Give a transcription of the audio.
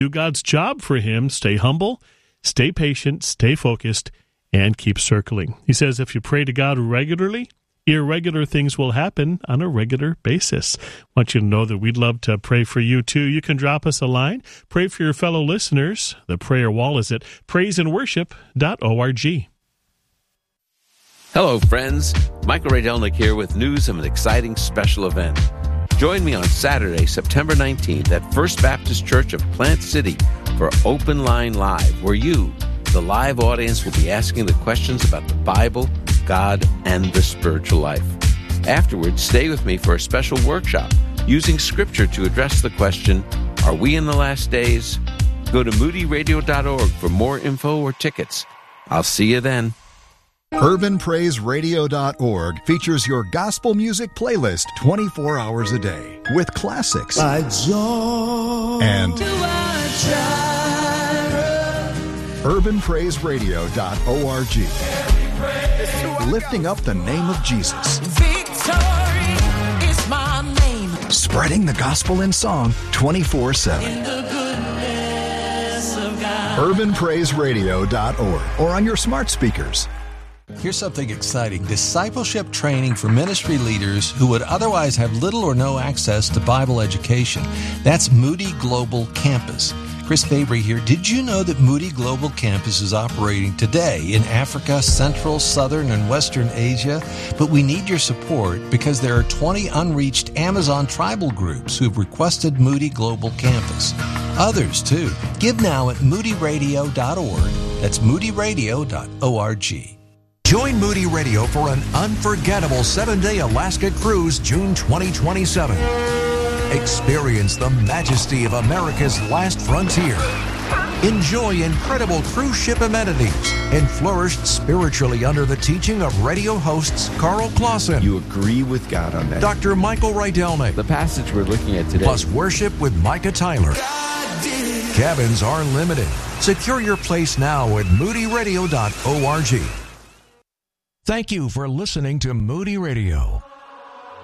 Do God's job for him. Stay humble, stay patient, stay focused, and keep circling. He says if you pray to God regularly, irregular things will happen on a regular basis. I want you to know that we'd love to pray for you too. You can drop us a line. Pray for your fellow listeners. The prayer wall is at praiseandworship.org. Hello, friends. Michael Rydelnik here with news of an exciting special event. Join me on Saturday, September 19th at First Baptist Church of Plant City for Open Line Live, where you, the live audience, will be asking the questions about the Bible, God, and the spiritual life. Afterwards, stay with me for a special workshop using Scripture to address the question, are we in the last days? Go to moodyradio.org for more info or tickets. I'll see you then. UrbanPraiseRadio.org features your gospel music playlist 24 hours a day with classics and UrbanPraiseRadio.org, lifting up the name of Jesus. Victory is my name. Spreading the gospel in song 24/7. In the goodness of God. UrbanPraiseRadio.org or on your smart speakers. Here's something exciting. Discipleship training for ministry leaders who would otherwise have little or no access to Bible education. That's Moody Global Campus. Chris Fabry here. Did you know that Moody Global Campus is operating today in Africa, Central, Southern, and Western Asia? But we need your support because there are 20 unreached Amazon tribal groups who have requested Moody Global Campus. Others, too. Give now at moodyradio.org. That's moodyradio.org. Join Moody Radio for an unforgettable 7-day Alaska cruise June 2027. Experience the majesty of America's last frontier. Enjoy incredible cruise ship amenities and flourish spiritually under the teaching of radio hosts Carl Clausen. You agree with God on that. Dr. Michael Rydelnik. The passage we're looking at today. Plus worship with Micah Tyler. Cabins are limited. Secure your place now at moodyradio.org. Thank you for listening to Moody Radio.